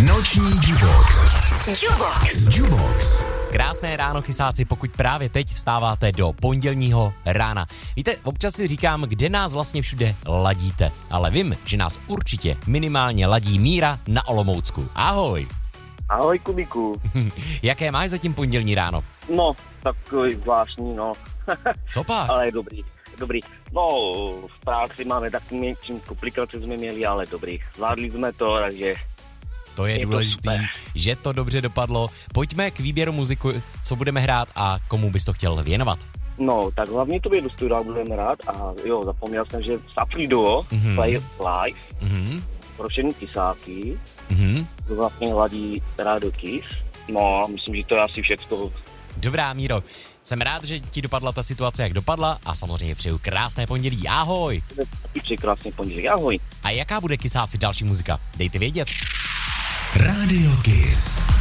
Noční Jubox. Jubox. Krásné ráno, chysáci, pokud právě teď vstáváte do pondělního rána. Víte, občas si říkám, kde nás vlastně všude ladíte, ale vím, že nás určitě minimálně ladí Míra na Olomoucku. Ahoj. Ahoj, Kubíku. Jaké máš zatím pondělní ráno? No, takový zvláštní, no. Co pak? Ale dobrý. No, v práci máme taky menší komplikace jsme měli, ale dobrý. Zvládli jsme to, takže... To je důležité, že to dobře dopadlo. Pojďme k výběru muziku, co budeme hrát a komu bys to chtěl věnovat. No, tak hlavně to do studia budeme rád a jo, zapomněl jsem, že Safri Duo, Play Live, pro všechny kysáky, to vlastně hladí Rádio Kiss. No, myslím, že to je asi všechno. Dobrá, Míro, jsem rád, že ti dopadla ta situace, jak dopadla a samozřejmě přeju krásné pondělí. Ahoj. Taky přeji krásný pondělí, ahoj. A jaká bude, kysáci, další muzika? Dejte vědět. Rádio Kiss.